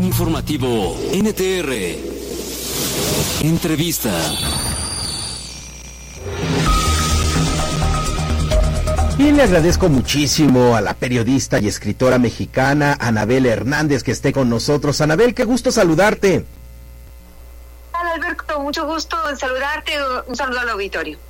Informativo NTR. Entrevista. Y le agradezco muchísimo a la periodista y escritora mexicana Anabel Hernández que esté con nosotros. Anabel, qué gusto saludarte. Hola Alberto, mucho gusto en saludarte, un saludo al auditorio.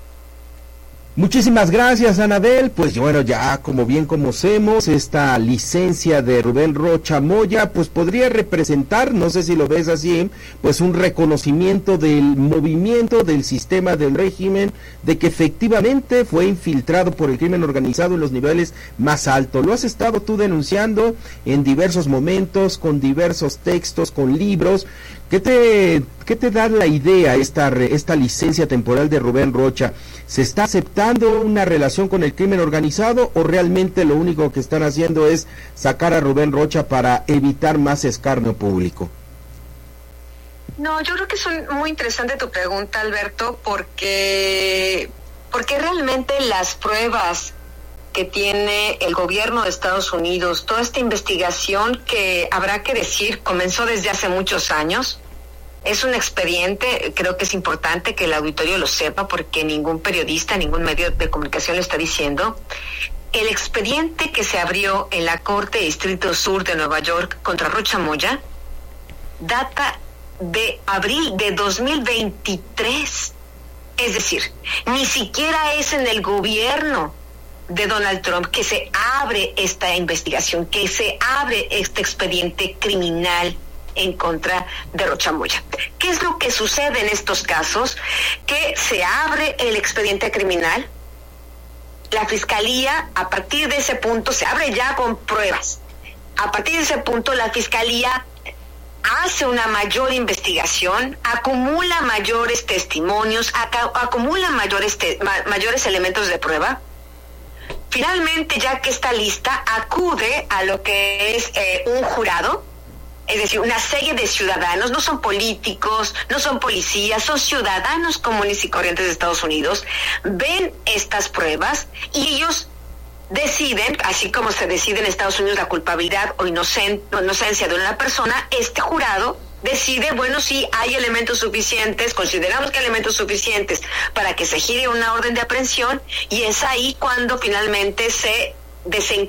Muchísimas gracias, Anabel. Pues bueno, ya como bien conocemos, esta licencia de Rubén Rocha Moya, pues podría representar, no sé si lo ves así, pues un reconocimiento del movimiento, del sistema, del régimen, de que efectivamente fue infiltrado por el crimen organizado en los niveles más altos. Lo has estado tú denunciando en diversos momentos, con diversos textos, con libros. ¿Qué te da la idea esta licencia temporal de Rubén Rocha? ¿Se está aceptando una relación con el crimen organizado o realmente lo único que están haciendo es sacar a Rubén Rocha para evitar más escarnio público? No, yo creo que es muy interesante tu pregunta, Alberto, porque realmente las pruebas que tiene el gobierno de Estados Unidos, toda esta investigación que habrá que decir comenzó desde hace muchos años. Es un expediente, creo que es importante que el auditorio lo sepa porque ningún periodista, ningún medio de comunicación lo está diciendo. El expediente que se abrió en la Corte Distrito Sur de Nueva York contra Rocha Moya data de abril de 2023. Es decir, ni siquiera es en el gobierno de Donald Trump que se abre esta investigación, que se abre este expediente criminal en contra de Rocha Moya. ¿Qué es lo que sucede en estos casos? Que se abre el expediente criminal, la fiscalía a partir de ese punto se abre ya con pruebas. A partir de ese punto la fiscalía hace una mayor investigación, acumula mayores testimonios, acumula mayores elementos de prueba. Finalmente, ya que está lista, acude a lo que es un jurado, es decir, una serie de ciudadanos, no son políticos, no son policías, son ciudadanos comunes y corrientes de Estados Unidos, ven estas pruebas y ellos deciden, así como se decide en Estados Unidos la culpabilidad o inocencia de una persona, este jurado decide, bueno, sí, hay elementos suficientes, consideramos que hay elementos suficientes para que se gire una orden de aprehensión y es ahí cuando finalmente se desencadena